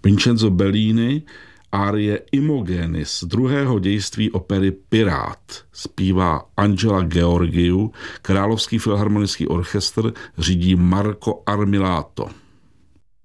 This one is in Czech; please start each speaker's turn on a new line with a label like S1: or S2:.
S1: Vincenzo Bellini, árie Imogenis z druhého dějství opery Pirát. Zpívá Angela Georgiou, Královský filharmonický orchestr řídí Marco Armilato.